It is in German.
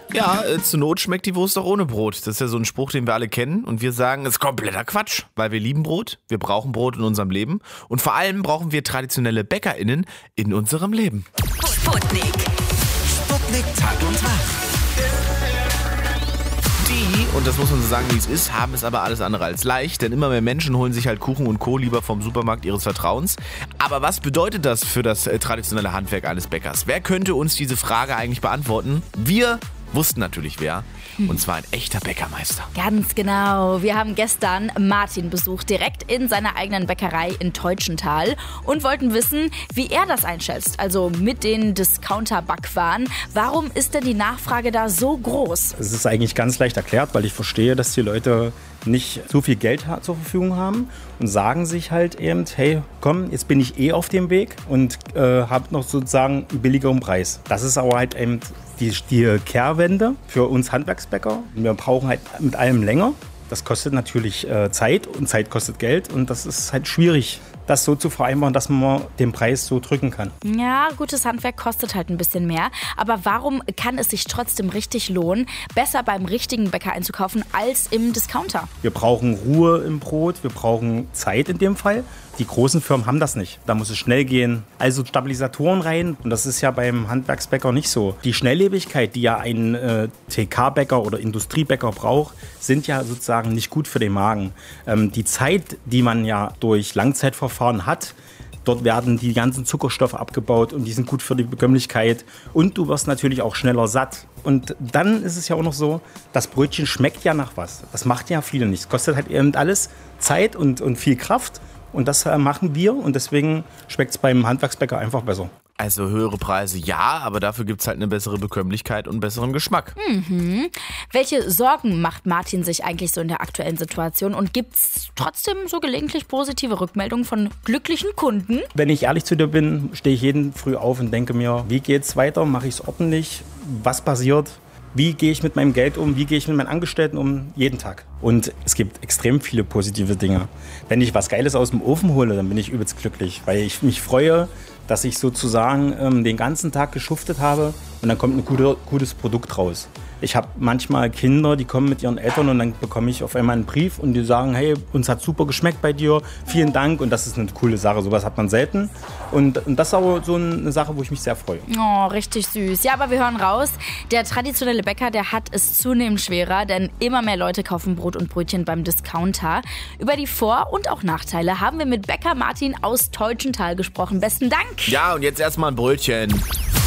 Ja, zur Not schmeckt die Wurst auch ohne Brot. Das ist ja so ein Spruch, den wir alle kennen. Und wir sagen, es ist kompletter Quatsch, weil wir lieben Brot, wir brauchen Brot in unserem Leben. Und vor allem brauchen wir traditionelle BäckerInnen in unserem Leben. Sputnik. Sputnik Tag und Wach. Die, und das muss man so sagen, wie es ist, haben es aber alles andere als leicht, denn immer mehr Menschen holen sich halt Kuchen und Co. lieber vom Supermarkt ihres Vertrauens. Aber was bedeutet das für das traditionelle Handwerk eines Bäckers? Wer könnte uns diese Frage eigentlich beantworten? Wir wussten natürlich wer, und zwar ein echter Bäckermeister. Ganz genau. Wir haben gestern Martin besucht, direkt in seiner eigenen Bäckerei in Teutschenthal und wollten wissen, wie er das einschätzt, also mit den Discounter-Backwaren. Warum ist denn die Nachfrage da so groß? Es ist eigentlich ganz leicht erklärt, weil ich verstehe, dass die Leute nicht so viel Geld zur Verfügung haben und sagen sich halt eben, hey, komm, jetzt bin ich auf dem Weg und habe noch sozusagen einen billigeren Preis. Das ist aber halt eben die Kehrwende für uns Handwerksbäcker. Wir brauchen halt mit allem länger. Das kostet natürlich Zeit und Zeit kostet Geld und das ist halt schwierig, das so zu vereinbaren, dass man den Preis so drücken kann. Ja, gutes Handwerk kostet halt ein bisschen mehr. Aber warum kann es sich trotzdem richtig lohnen, besser beim richtigen Bäcker einzukaufen als im Discounter? Wir brauchen Ruhe im Brot, wir brauchen Zeit in dem Fall. Die großen Firmen haben das nicht. Da muss es schnell gehen. Also Stabilisatoren rein. Und das ist ja beim Handwerksbäcker nicht so. Die Schnelllebigkeit, die ja ein TK-Bäcker oder Industriebäcker braucht, sind ja sozusagen nicht gut für den Magen. Die Zeit, die man ja durch Langzeitverfahren hat, dort werden die ganzen Zuckerstoffe abgebaut und die sind gut für die Bekömmlichkeit. Und du wirst natürlich auch schneller satt. Und dann ist es ja auch noch so, das Brötchen schmeckt ja nach was. Das macht ja viele nicht. Es kostet halt eben alles Zeit und viel Kraft. Und das machen wir und deswegen schmeckt es beim Handwerksbäcker einfach besser. Also höhere Preise ja, aber dafür gibt es halt eine bessere Bekömmlichkeit und besseren Geschmack. Welche Sorgen macht Martin sich eigentlich so in der aktuellen Situation? Und gibt es trotzdem so gelegentlich positive Rückmeldungen von glücklichen Kunden? Wenn ich ehrlich zu dir bin, stehe ich jeden früh auf und denke mir, wie geht's weiter? Mache ich es ordentlich? Was passiert? Wie gehe ich mit meinem Geld um? Wie gehe ich mit meinen Angestellten um? Jeden Tag. Und es gibt extrem viele positive Dinge. Wenn ich was Geiles aus dem Ofen hole, dann bin ich übelst glücklich, weil ich mich freue, dass ich sozusagen den ganzen Tag geschuftet habe und dann kommt ein gutes Produkt raus. Ich habe manchmal Kinder, die kommen mit ihren Eltern und dann bekomme ich auf einmal einen Brief und die sagen, hey, uns hat super geschmeckt bei dir, vielen Dank und das ist eine coole Sache, sowas hat man selten und das ist aber so eine Sache, wo ich mich sehr freue. Oh, richtig süß. Ja, aber wir hören raus, der traditionelle Bäcker, der hat es zunehmend schwerer, denn immer mehr Leute kaufen Brot und Brötchen beim Discounter. Über die Vor- und auch Nachteile haben wir mit Bäcker Martin aus Teutschenthal gesprochen. Besten Dank. Ja, und jetzt erstmal ein Brötchen.